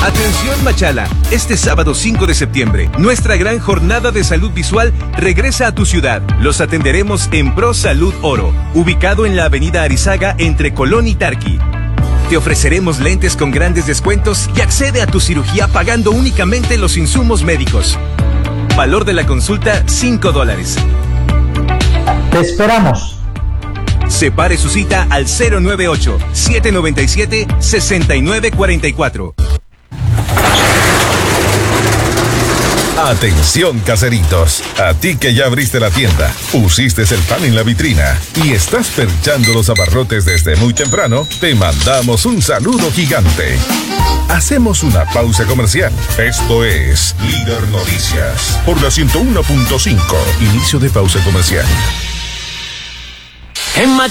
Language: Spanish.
Atención Machala, este sábado 5 de septiembre, nuestra gran jornada de salud visual regresa a tu ciudad. Los atenderemos en Pro Salud Oro, ubicado en la avenida Arizaga entre Colón y Tarqui. Te ofreceremos lentes con grandes descuentos y accede a tu cirugía pagando únicamente los insumos médicos. Valor de la consulta, $5. Te esperamos. Separe su cita al 098-797-6944. Atención caseritos, a ti que ya abriste la tienda, pusiste el pan en la vitrina y estás perchando los abarrotes desde muy temprano, te mandamos un saludo gigante. Hacemos una pausa comercial. Esto es Líder Noticias por la 101.5. Inicio de pausa comercial. En